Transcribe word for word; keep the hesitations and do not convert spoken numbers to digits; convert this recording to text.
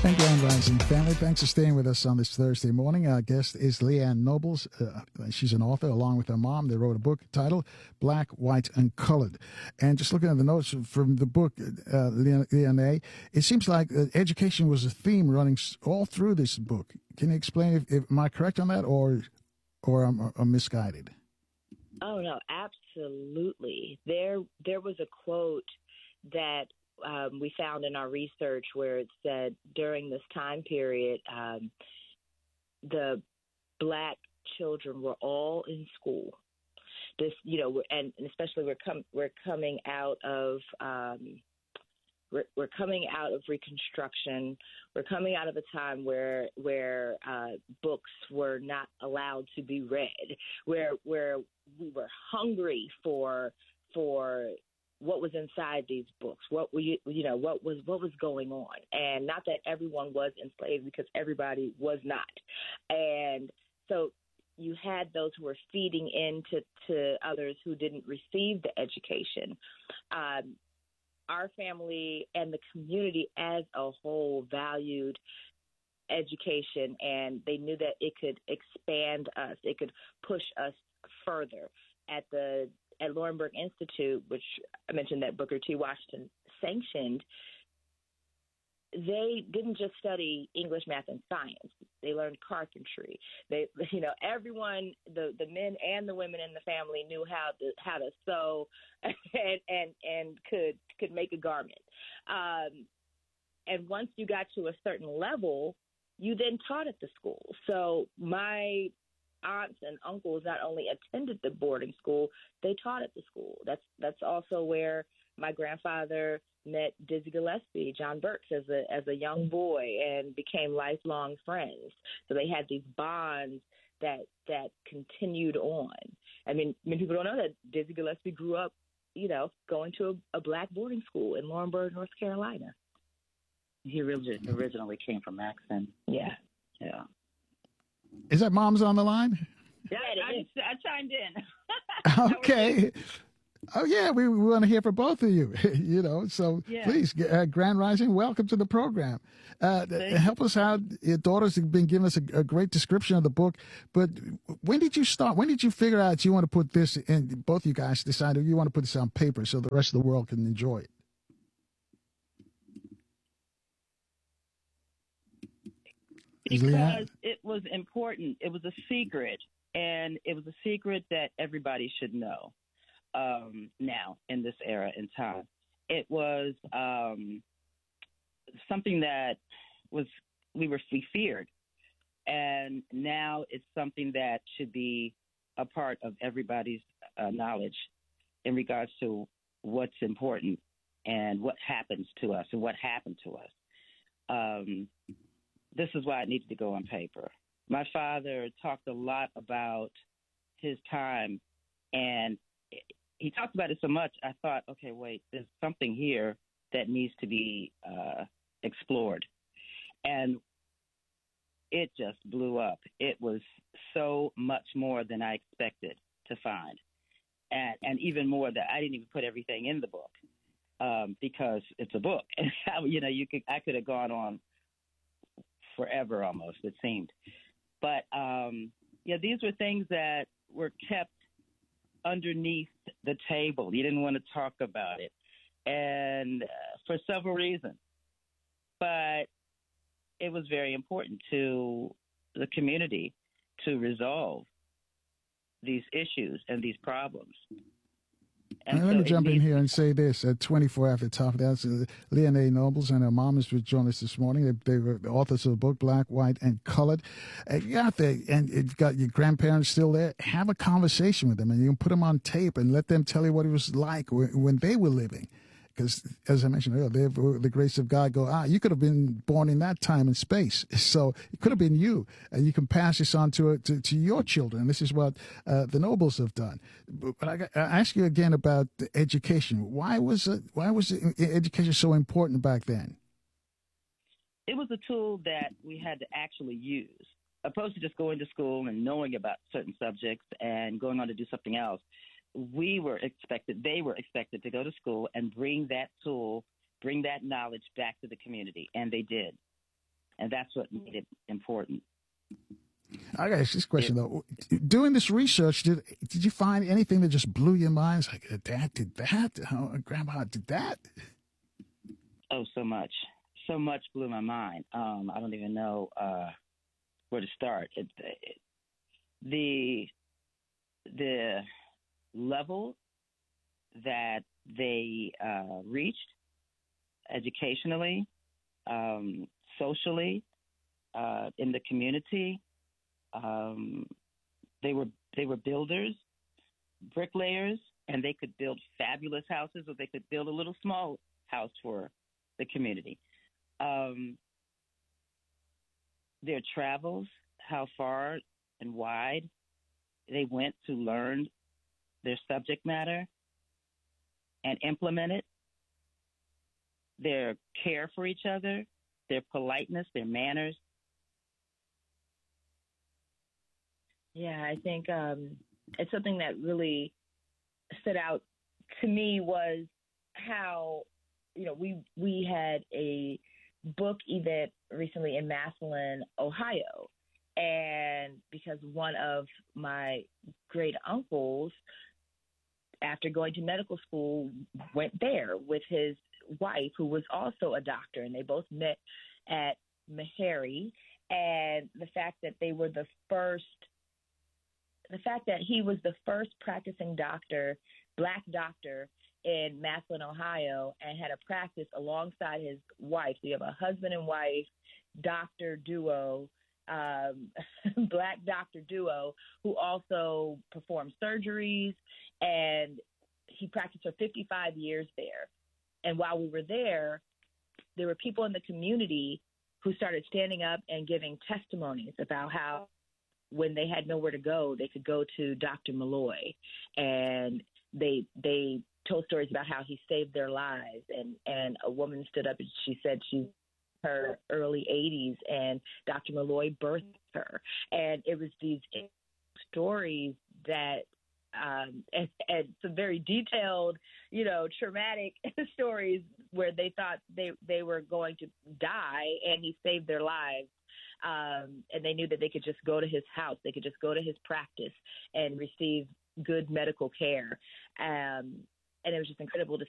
and Grand Rising family. Thanks for staying with us on this Thursday morning. Our guest is Leanne Nobles. Uh, she's an author along with her mom. They wrote a book titled Black, White, and Colored. And just looking at the notes from the book, uh, Leanne, it seems like uh, education was a theme running all through this book. Can you explain if, if am I correct on that, or or I'm, I'm misguided? Oh no, absolutely. There there was a quote that Um, we found in our research where it said during this time period, um, the black children were all in school. This, you know, and, and especially we're com- we're coming out of um, we're, we're coming out of Reconstruction. We're coming out of a time where where uh, books were not allowed to be read, where where we were hungry for for. what was inside these books, what were you, you know, what was what was going on, and not that everyone was enslaved, because everybody was not, and so you had those who were feeding into to others who didn't receive the education. Um, our family and the community as a whole valued education, and they knew that it could expand us, it could push us further. At the At Laurinburg Institute, which I mentioned that Booker T. Washington sanctioned, they didn't just study English, math, and science. They learned carpentry. They, you know, everyone, the, the men and the women in the family knew how to how to sew and and, and could could make a garment. Um, and once you got to a certain level, you then taught at the school. So my aunts and uncles not only attended the boarding school, they taught at the school. That's that's also where my grandfather met Dizzy Gillespie, John Burks, as a as a young boy, and became lifelong friends. So they had these bonds that that continued on. I mean, many people don't know that Dizzy Gillespie grew up, you know, going to a, a black boarding school in Laurinburg, North Carolina. He really originally came from Maxon. Yeah. Yeah. Is that Mom's on the line? Yeah, I, I chimed in. Okay. Oh, yeah, we, we want to hear from both of you, you know, so yeah. Please, uh, Grand Rising, welcome to the program. Uh, help us out. Your daughters have been giving us a, a great description of the book, but when did you start? When did you figure out you want to put this in? Both you guys decided you want to put this on paper so the rest of the world can enjoy it. Because it was important. It was a secret, and it was a secret that everybody should know um, now in this era and time. It was um, something that was we were we feared, and now it's something that should be a part of everybody's uh, knowledge in regards to what's important and what happens to us and what happened to us. Um, This is why it needed to go on paper. My father talked a lot about his time, and he talked about it so much, I thought, okay, wait, there's something here that needs to be uh, explored. And it just blew up. It was so much more than I expected to find, and, and even more that I didn't even put everything in the book um, because it's a book. you know, you could I could have gone on forever almost, it seemed. But, um, yeah, these were things that were kept underneath the table. You didn't want to talk about it, and uh, for several reasons. But it was very important to the community to resolve these issues and these problems. And let so me jump in here and say this. At twenty-four after top of that, uh, Leanne Nobles and her mom is joining us this morning. They, they were the authors of the book, Black, White, and Colored. And you got there, and you've got your grandparents still there. Have a conversation with them, and you can put them on tape and let them tell you what it was like when, when they were living. Because, as I mentioned earlier, the grace of God go, ah, you could have been born in that time and space. So it could have been you. And you can pass this on to to, to your children. This is what uh, the Nobles have done. But I, I ask you again about the education. Why was it, why was it, education so important back then? It was a tool that we had to actually use, opposed to just going to school and knowing about certain subjects and going on to do something else. We were expected, they were expected to go to school and bring that tool, bring that knowledge back to the community, and they did. and that's what made it important. I got this question though. Doing this research, did did you find anything that just blew your mind? It's like, Dad did that, oh, Grandma did that. Oh, so much, so much blew my mind. Um, I don't even know uh, where to start. It, it, the the level that they uh, reached educationally, um, socially, uh, in the community. Um, they were they were builders, bricklayers, and they could build fabulous houses, or they could build a little small house for the community. Um, their travels, how far and wide they went to learn their subject matter and implement it, their care for each other, their politeness, their manners. Yeah, I think um, it's something that really stood out to me was how, you know, we we had a book event recently in Massillon, Ohio, and because one of my great uncles, after going to medical school, went there with his wife, who was also a doctor, and they both met at Meharry. And the fact that they were the first, the fact that he was the first practicing doctor, black doctor in Massillon, Ohio, and had a practice alongside his wife. So you have a husband and wife doctor duo, um, black doctor duo, who also performed surgeries, and he practiced for fifty-five years there. And while we were there, there were people in the community who started standing up and giving testimonies about how when they had nowhere to go, they could go to Doctor Malloy. And they they told stories about how he saved their lives. And, and a woman stood up and she said she's her early eighties, and Doctor Malloy birthed her. And it was these stories that Um, and, and some very detailed, you know, traumatic stories where they thought they, they were going to die, and he saved their lives. Um, and they knew that they could just go to his house. They could just go to his practice and receive good medical care. Um, and it was just incredible to